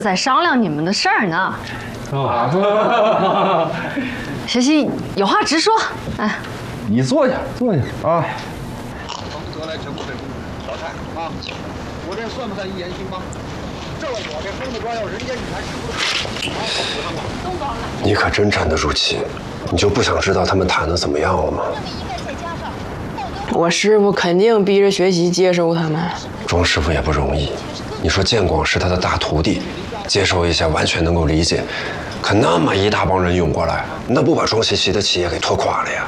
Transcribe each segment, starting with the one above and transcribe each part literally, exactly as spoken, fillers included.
在商量你们的事儿呢。啊，学习有话直说。哎， 你坐下，坐下啊。 得来全部备不小菜啊！我这算不算一言兴邦？这我这封的庄要人间女侠师傅的。 你可真沉得住气，你就不想知道他们谈的怎么样了吗？ 我师傅肯定逼着学习接收他们。 庄师傅也不容易，你说建广是他的大徒弟，接受一下完全能够理解，可那么一大帮人涌过来，那不把庄西西的企业给拖垮了呀？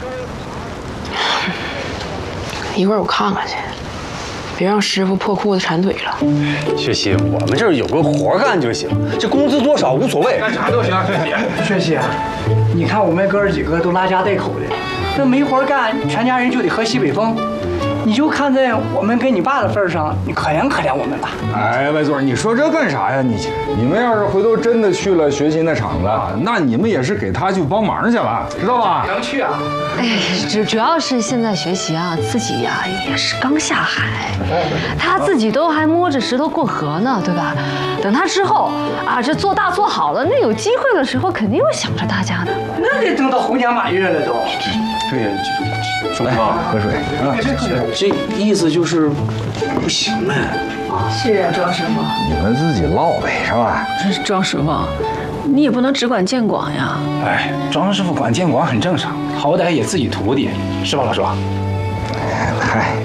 一会儿我看看去，别让师傅破裤子缠腿了。 学习，我们这儿有个活干就行，这工资多少无所谓， 干啥都行。学习， 学习，你看我们哥儿几个都拉家带口的，那没活干，全家人就得喝西北风。你就看在我们跟你爸的份上，你可怜可怜我们吧。 哎，外座，你说这干啥呀？你你们要是回头真的去了学习那厂子，那你们也是给他去帮忙去了，知道吧？ 能去啊？ 哎，主主要是现在学习啊，自己呀、也是刚下海，他自己都还摸着石头过河呢，对吧？等他之后啊，这做大做好了，那有机会的时候肯定会想着大家的。 那得等到猴年马月了都。 对呀，兄弟， 喝水啊。 这意思就是不行了啊！是啊，庄师傅， 你们自己唠呗，是吧？ 庄师傅，你也不能只管建广呀。 哎，庄师傅管建广很正常，好歹也自己徒弟，是吧，老庄？ 哎，嗨，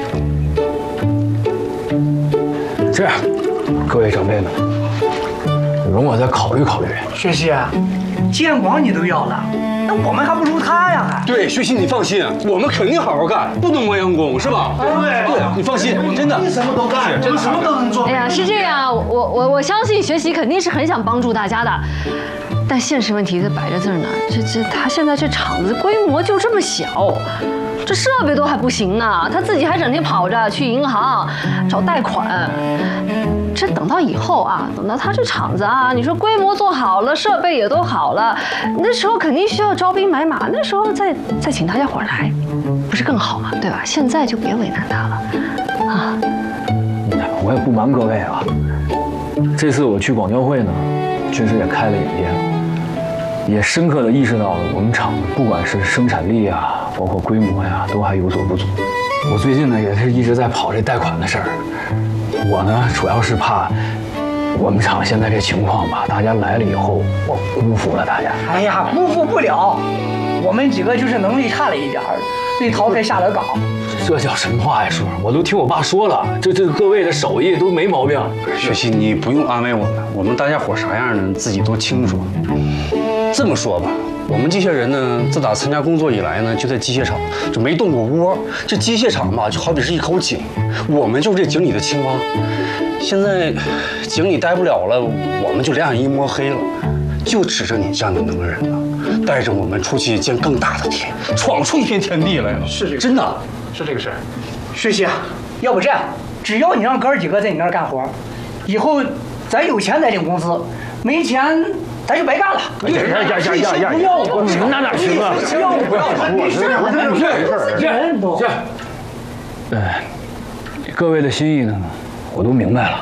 这样，各位长辈们，容我再考虑考虑。 学习，建广你都要了。那我们还不如他呀！还对，学习你放心，我们肯定好好干，不能磨洋工，是吧？ 对对，你放心，真的， 你什么都干，我们什么都能做。 哎呀，是这样，我我我相信学习肯定是很想帮助大家的，但现实问题在摆在这儿呢。这这他现在这厂子规模就这么小，这设备都还不行呢，他自己还整天跑着去银行找贷款。这等到以后啊，等到他这厂子啊，你说规模做好了，设备也都好了，那时候肯定需要招兵买马，那时候再再请大家伙来，不是更好吗？对吧？现在就别为难他了，啊！ 我也不瞒各位啊，这次我去广交会呢，确实也开了眼界，也深刻的意识到了我们厂子不管是生产力啊，包括规模呀，都还有所不足。我最近呢也是一直在跑这贷款的事儿。我呢，主要是怕我们厂现在这情况吧，大家来了以后，我辜负了大家。 哎呀，辜负不了，我们几个就是能力差了一点儿，对陶才下了岗。 这叫什么话呀，叔？我都听我爸说了，这这各位的手艺都没毛病。 学习，你不用安慰我们，我们大家伙啥样呢，自己都清楚。这么说吧。我们这些人呢，自打参加工作以来呢，就在机械厂就没动过窝。这机械厂吧，就好比是一口井，我们就是这井里的青蛙。现在井里待不了了，我们就两眼一摸黑了，就指着你这样的能人了，带着我们出去见更大的天，闯出一片天地来呀！ 是这个， 真的是这个事儿。学习，要不这样，只要你让哥儿几个在你那儿干活，以后咱有钱咱领工资，没钱。咱就白干了！ 呀呀呀呀呀！ 不要我， 你们那哪行啊？ 不要不要！没事，我这有事，人都。 哎，各位的心意呢，我都明白了。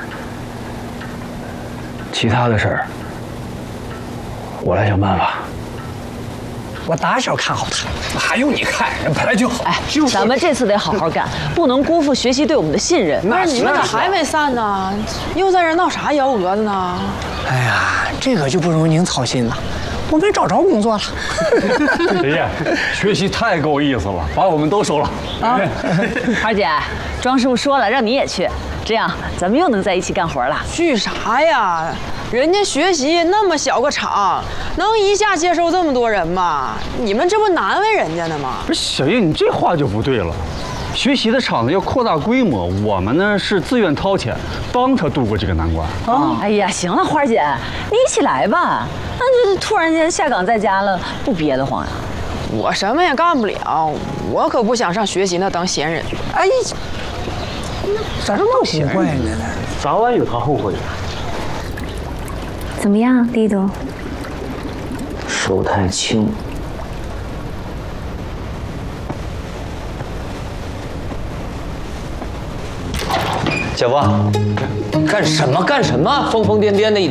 其他的事儿，我来想办法。 我打小看好他， 还用你看？人本来就好。 哎，咱们这次得好好干，不能辜负学习对我们的信任。 不是你们咋还没散呢？又在这闹啥幺蛾子呢？ 哎呀，这个就不容您操心了，我没找着工作了。 爷爷，学习太够意思了，把我们都收了。 啊，二姐，庄师傅说了，让你也去，这样咱们又能在一起干活了。 去啥呀？人家学习那么小个厂，能一下接收这么多人吗？你们这不难为人家呢吗？ 不是小叶，你这话就不对了。学习的厂子要扩大规模，我们呢是自愿掏钱，帮他度过这个难关。 啊，哎呀，行了，花儿姐，你一起来吧。那这突然间下岗在家了，不憋得慌呀？ 我什么也干不了，我可不想上学习那当闲人。 哎，咋这么奇怪呢？ 早晚有他后悔的。 怎么样，地都？ 手太轻。 小波，干什么干什么？疯疯癫癫的，